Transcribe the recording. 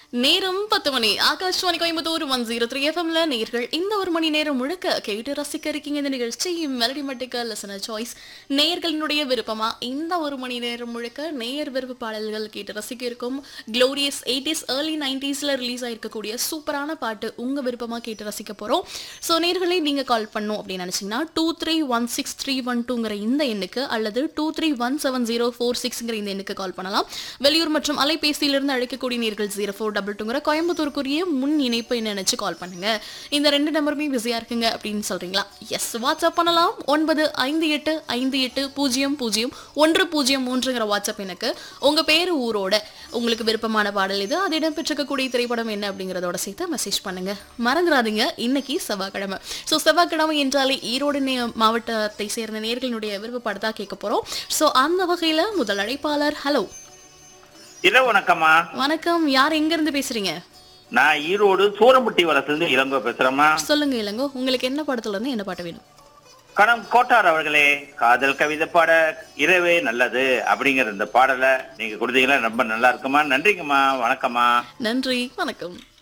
நேரம் 10 மணி. ஆகாஷ்வாணி கோயம்புத்தூர் 103 எஃப்எம்ல நேர்கள் இந்த ஒரு மணி நேரம் முழுக்க கேட்டு ரசிக்க இருக்கீங்க. இந்த நிகழ்ச்சி மெலடி மட்டிக்க லிசனர் சாய்ஸ். நேயர்களினுடைய விருப்பமா இந்த ஒரு மணி நேரம் முழுக்க நேயர் விருப்ப பாடல்கள் கேட்டு ரசிக்க இருக்கும். க்ளோரியஸ் 80s ஏர்லி 90ஸ்ல ரிலீஸ் ஆயிருக்கக்கூடிய சூப்பரான பாட்டு உங்க விருப்பமா கேட்டு ரசிக்க போறோம். ஸோ நேயர்களை நீங்க கால் பண்ணும் அப்படின்னு நினைச்சீங்கன்னா 23163123ங்கிற இந்த எண்ணுக்கு அல்லது 23170446ங்கிற இந்த எண்ணுக்கு கால் பண்ணலாம். வெளியூர் மற்றும் அலைபேசியிலிருந்து அழைக்கக்கூடிய நேர்கள் 0422ங்கிற கோயம்புத்தூருக்குரிய முன் இணைப்பை நினைச்சு கால் பண்ணுங்க. இந்த ரெண்டு நம்பருமே பிஸியா இருக்குங்க அப்படின்னு சொல்றீங்களா? எஸ், வாட்ஸ்அப் பண்ணலாம். 9558500103ங்கிற வாட்ஸ்அப் எனக்கு உங்க பேரு ஊரோட உங்களுக்கு விருப்பமான பாடல் இது, அது இடம்பெற்றிருக்கக்கூடிய திரைப்படம் என்ன அப்படிங்கறதோட சேர்த்து மெசேஜ் பண்ணுங்க. மறந்துடாதீங்க, இன்னைக்கு செவ்வாய்க்கிழமை. ஸோ செவ்வாய்க்கிழமை என்றாலே ஈரோடு மாவட்டத்தை சேர்ந்த நேயர்களுடைய விருப்ப பாடத்தா கேட்க போறோம். ஸோ அந்த வகையில முதல் அழைப்பாளர். ஹலோ, வணக்கம்மா. வணக்கம். யார் எங்க இருந்து பேசுறீங்க? நான் ஈரோடு சூரம்பட்டி வளத்திலிருந்து இளங்கோ பேசுறேம்மா. சொல்லுங்க இளங்கோ, உங்களுக்கு என்ன படத்துல இருந்து என்ன பாட்டு வேணும்? கணம் கோட்டார் அவர்களே, காதல் கவிதை பாட இரவே நல்லது அப்படிங்கிற இந்த பாடலை நீங்க கொடுத்தீங்கன்னா ரொம்ப நல்லா இருக்குமா. நன்றிங்கம்மா, வணக்கம்மா. நன்றி, வணக்கம்.